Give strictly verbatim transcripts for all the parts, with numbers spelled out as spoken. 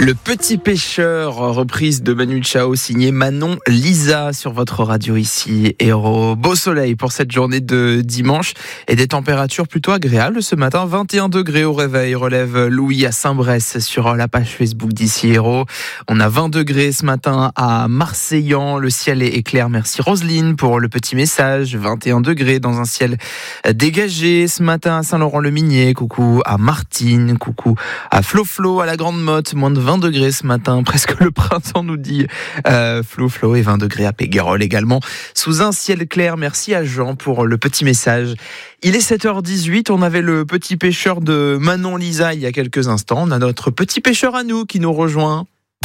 Le Petit Pêcheur, reprise de Manu Chao, signé Manon Lisa sur votre radio ici. Héros, beau soleil pour cette journée de dimanche et des températures plutôt agréables ce matin. vingt et un degrés au réveil, relève Louis à Saint-Bresse sur la page Facebook d'ici Héros. On a vingt degrés ce matin à Marseillan, le ciel est clair. Merci Roselyne pour le petit message. vingt et un degrés dans un ciel dégagé ce matin à Saint-Laurent-le-Minier. Coucou à Martine, coucou à Flo Flo à la Grande Motte, moins de vingt degrés ce matin, presque le printemps nous dit euh, Flo Flo, et vingt degrés à Péguerolles également, sous un ciel clair. Merci à Jean pour le petit message. Il est sept heures dix-huit, on avait le Petit Pêcheur de Manon Lisa il y a quelques instants, on a notre Petit Pêcheur à nous qui nous rejoint.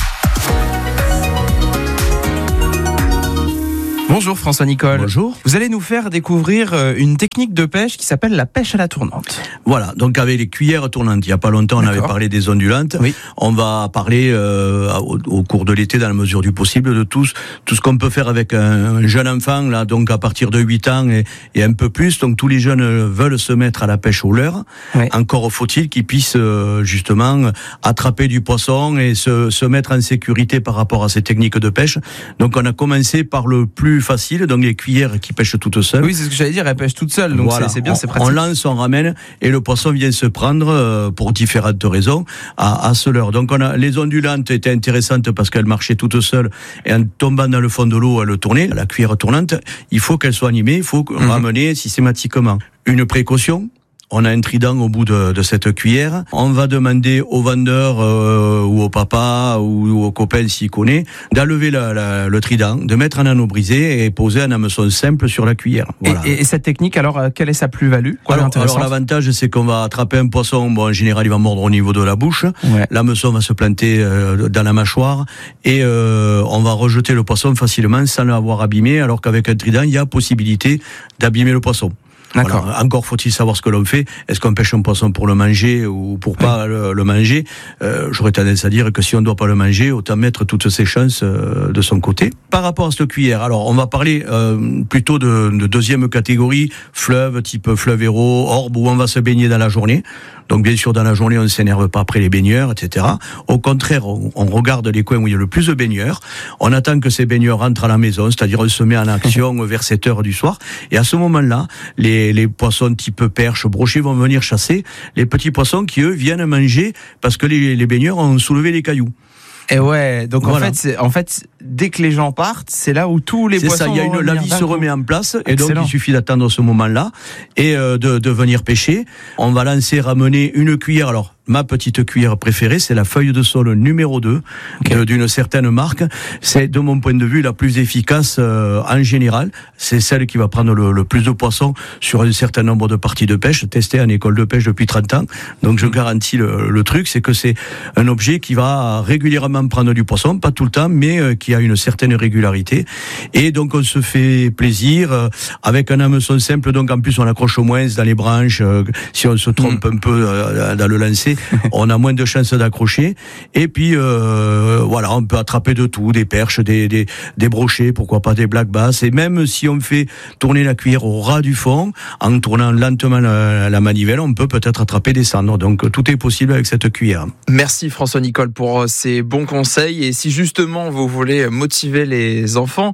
Bonjour François Nicole. Bonjour. Vous allez nous faire découvrir une technique de pêche qui s'appelle la pêche à la tournante. Voilà, donc avec les cuillères tournantes, il n'y a pas longtemps on D'accord. avait parlé des ondulantes, oui. On va parler euh, au, au cours de l'été, dans la mesure du possible, de tout, tout ce qu'on peut faire avec un, un jeune enfant, là, donc à partir de huit ans et, et un peu plus. Donc tous les jeunes veulent se mettre à la pêche au leurre, oui. Encore faut-il qu'ils puissent euh, justement attraper du poisson et se, se mettre en sécurité par rapport à ces techniques de pêche. Donc on a commencé par le plus facile, donc les cuillères qui pêchent toutes seules. Oui, c'est ce que j'allais dire, elles pêchent toutes seules, donc voilà. c'est, c'est bien, on, c'est pratique. On lance, on ramène, et le poisson vient se prendre, euh, pour différentes raisons, à, à ce leurre. Donc on a, les ondulantes étaient intéressantes parce qu'elles marchaient toutes seules, et en tombant dans le fond de l'eau, elles tournaient. La cuillère tournante, il faut qu'elle soit animée, il faut mmh. ramener systématiquement. Une précaution, on a un trident au bout de, de cette cuillère. On va demander au vendeur euh, ou au papa ou, ou au copain s'il connaît d'enlever la, la, le trident, de mettre un anneau brisé et poser un hameçon simple sur la cuillère. Voilà. Et, et cette technique, alors, euh, quelle est sa plus-value? Quoi, alors, alors l'avantage, c'est qu'on va attraper un poisson. Bon, en général, il va mordre au niveau de la bouche. Ouais. L'hameçon va se planter euh, dans la mâchoire et euh, on va rejeter le poisson facilement sans l'avoir abîmé. Alors qu'avec un trident, il y a possibilité d'abîmer le poisson. D'accord. Voilà. Encore faut-il savoir ce que l'on fait. Est-ce qu'on pêche un poisson pour le manger ou pour pas oui. le, le manger? euh, J'aurais tendance à dire que si on ne doit pas le manger, autant mettre toutes ses chances euh, de son côté. Par rapport à cette cuillère, alors on va parler euh, plutôt de, de deuxième catégorie, fleuve, type fleuve Héros, orbe, où on va se baigner dans la journée. Donc bien sûr, dans la journée, on ne s'énerve pas après les baigneurs, et cetera. Au contraire, on, on regarde les coins où il y a le plus de baigneurs. On attend que ces baigneurs rentrent à la maison, c'est-à-dire on se met en action vers sept heures du soir. Et à ce moment-là, les, les poissons type perche, brochet vont venir chasser les petits poissons qui, eux, viennent manger parce que les, les baigneurs ont soulevé les cailloux. Et ouais, donc voilà. en fait, c'est, en fait, dès que les gens partent, c'est là où tous les c'est poissons. C'est ça, il y a une, la vie se remet en place, et Excellent. donc il suffit d'attendre ce moment-là et euh, de, de venir pêcher. On va lancer, ramener une cuillère. Alors, ma petite cuillère préférée, c'est la feuille de sole numéro deux, okay. de, d'une certaine marque. C'est, de mon point de vue, la plus efficace euh, en général. C'est celle qui va prendre le, le plus de poissons sur un certain nombre de parties de pêche, testée en école de pêche depuis trente ans. Donc je garantis le, le truc, c'est que c'est un objet qui va régulièrement prendre du poisson, pas tout le temps, mais euh, qui a une certaine régularité. Et donc on se fait plaisir euh, avec un hameçon simple. Donc en plus on accroche au moins dans les branches. Euh, si on se trompe mmh. un peu euh, dans le lancer, on a moins de chances d'accrocher. Et puis euh, voilà, on peut attraper de tout, des perches, des, des, des brochets, pourquoi pas des black bass. Et même si on fait tourner la cuillère au ras du fond, en tournant lentement la, la manivelle, on peut peut-être attraper des cendres. Donc tout est possible avec cette cuillère. Merci François Nicole pour ces bons conseils. Et si justement vous voulez motiver les enfants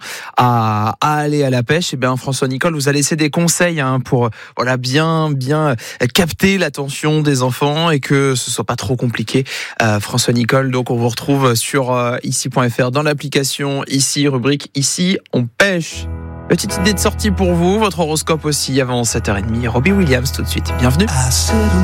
à, à aller à la pêche, et bien François Nicole vous a laissé des conseils hein, pour voilà bien bien capter l'attention des enfants et que ce soit pas trop compliqué. Euh, François Nicole, donc on vous retrouve sur euh, ici point f r dans l'application ici, rubrique ici on pêche. Petite idée de sortie pour vous, votre horoscope aussi avant sept heures trente. Robbie Williams tout de suite. Bienvenue.